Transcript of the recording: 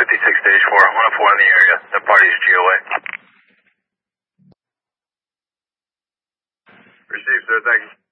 56 stage 4, 104 in the area. The party's GOA. Received, sir. Thank you.